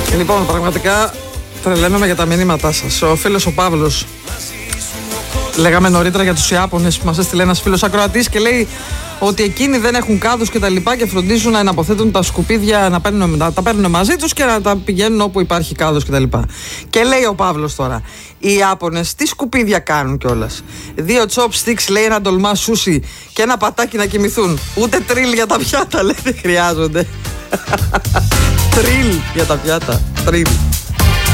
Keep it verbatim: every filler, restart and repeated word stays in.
Λοιπόν, πραγματικά τρελαίνομαι για τα μηνύματά σας. Ο φίλος ο Παύλος, λέγαμε νωρίτερα για τους Ιάπωνες που μας έστειλε ένας φίλος ακροατής και λέει ότι εκείνοι δεν έχουν κάδους και τα λοιπά και φροντίζουν να αναποθέτουν τα σκουπίδια, να, παίρνουν, να τα παίρνουν μαζί τους και να τα πηγαίνουν όπου υπάρχει κάδος και τα λοιπά. Και λέει ο Παύλος τώρα, οι Ιάπωνες τι σκουπίδια κάνουν κιόλας? Δύο chopsticks, λέει, ένα ντολμά σούσι και ένα πατάκι να κοιμηθούν. Ούτε τρίλ για τα πιάτα, λέει, δεν χρειάζονται. Τρίλ για τα πιάτα, τρίλ.